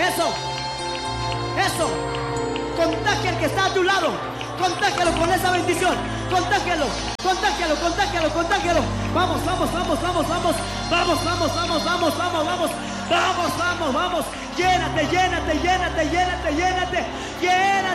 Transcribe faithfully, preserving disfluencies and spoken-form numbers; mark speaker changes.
Speaker 1: Eso, eso. Contagia al que está a tu lado. Contágialo con esa bendición. Contágialo, contágialo, contágialo, contágialo. Vamos, vamos, vamos, vamos, vamos. Vamos, vamos, vamos, vamos, vamos, vamos. Vamos, vamos, vamos. Llénate, llénate, llénate, llénate, llénate. Llénate.